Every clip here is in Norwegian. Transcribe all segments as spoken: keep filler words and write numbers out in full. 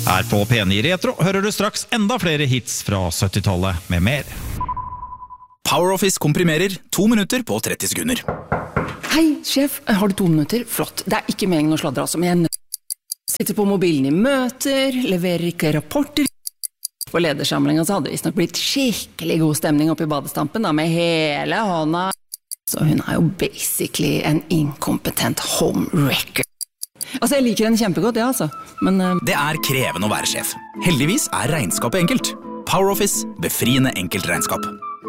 Her på P ni Retro hører du straks enda flere hits fra syttitallet med mer. PowerOffice komprimerer to minutter på tretti sekunder. Hei, sjef, har du to minutter? Flott, det er ikke meningen å sladre altså, men jeg sitter på mobilen i møter, leverer ikke rapporter. På ledersamlingen så hadde det visst nok blitt skikkelig god stemning oppe i badestampen da, med hele hånda. Så hun er jo basically en inkompetent homewrecker. Altså, jeg liker henne kjempegodt, ja altså, men... Uh... Det er krevende å være sjef. Heldigvis er regnskapet enkelt. PowerOffice, befriende enkelt regnskap.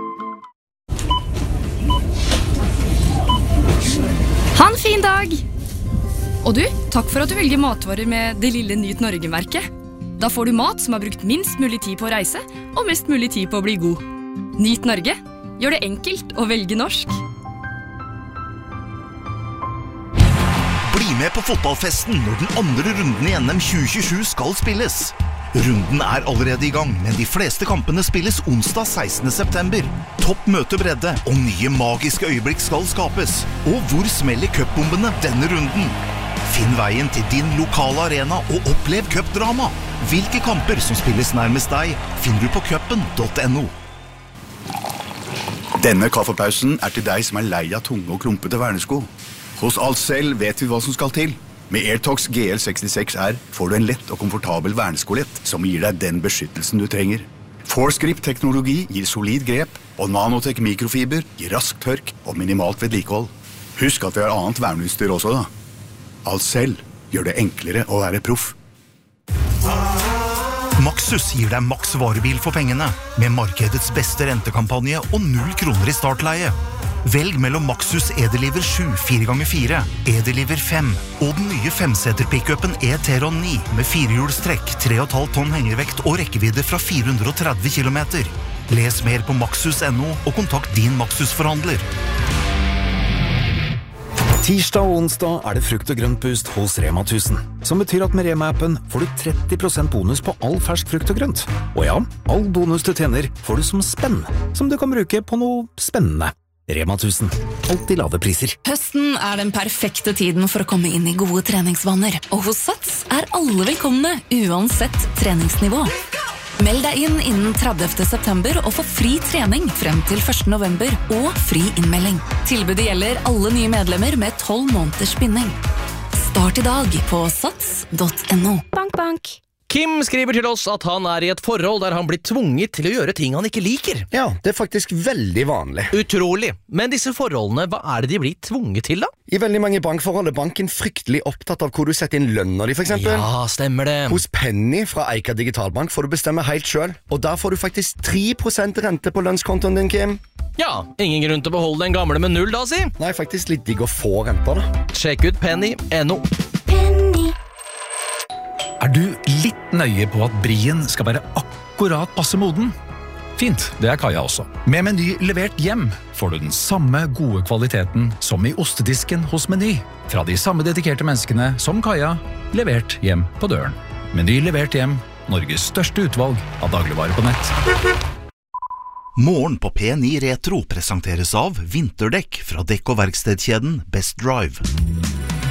Ha en fin dag! Og du, takk for at du velger matvarer med det lille Nyt Norge-merket. Da får du mat som har brukt minst mulig tid på å reise, og mest mulig tid på å bli god. Nyt Norge. Gjør det enkelt å velge norsk. Bli med på fotballfesten når den andre runden i N M tjue tjuesju skal spilles. Runden er allerede i gang, men de fleste kampene spilles onsdag sekstende september. Topp møtebredde og nye magiske øyeblikk skal skapes. Og hvor smeller cupbombene denne runden? Finn veien til din lokale arena og opplev cupdrama. Hvilke kamper som spilles nærmest deg, finner du på cupen punktum no. Denne kaffepausen er til deg som er lei av tunge og klumpete vernesko. Hos Alcel vet vi hva som skal til. Med AirTox G L sekstiseks R får du en lett og komfortabel verneskolett som gir deg den beskyttelsen du trenger. ForceGrip-teknologi gir solid grep, og Nanotech mikrofiber gir rask tørk og minimalt vedlikehold. Husk at vi har annet verneutstyr også da. Alcel gjør det enklere å være proff. Maxus gir deg maks varebil for pengene, med markedets beste rentekampanje og null kroner i startleie. Velg mellom Maxus Edeliver sju fire ganger fire, Edeliver fem og den nye femseter-pickupen E-Teron ni med firehjulstrekk, tre komma fem tonn hengevekt og rekkevidde fra fire hundre og tretti kilometer. Les mer på maxus punktum no og kontakt din Maxus-forhandler. Tirsdag og onsdag er det frukt og grøntpust hos Rema tusen, som betyr at med Rema-appen får du tretti prosent bonus på all fersk frukt og grønt. Og ja, all bonus du tjener får du som spenn, som du kan bruke på noe spennende. Rema tusen. Alltid lave priser. Høsten er den perfekte tiden for å komme inn i gode treningsvaner. Og hos Sats er alle velkomne, uansett treningsnivå. Meld deg inn innen tredivte september og få fri trening frem til første november og fri innmelding. Tilbudet gjelder alle nye medlemmer med tolv måneders binding. Start i dag på sats punktum no. Bank, bank. Kim skriver til oss at han er i et forhold der han blir tvunget til å gjøre ting han ikke liker. Ja, det er faktisk veldig vanlig. Utrolig. Men disse forholdene, hva er det de blir tvunget til da? I veldig mange bankforhold er banken fryktelig opptatt av hvor du setter inn lønner de, for eksempel. Ja, stemmer det. Hos Penny fra Eika Digitalbank får du bestemme helt selv, og der får du faktisk tre prosent rente på lønnskontoen din, Kim. Ja, ingen grunn til å beholde den gamle med null da, si. Nei, faktisk litt digg å få renter da. Sjekk ut Penny punktum no. Er du litt nøye på at brien skal være akkurat passe moden? Fint, det er Kaja også. Med Meny levert hjem får du den samme gode kvaliteten som i ostedisken hos Meny. Fra de samme dedikerte menneskene som Kaja, levert hjem på døren. Meny levert hjem, Norges største utvalg av dagligvarer på nett. Morgen på P ni Retro presenteres av vinterdekk fra dekk- og verkstedkjeden Best Drive.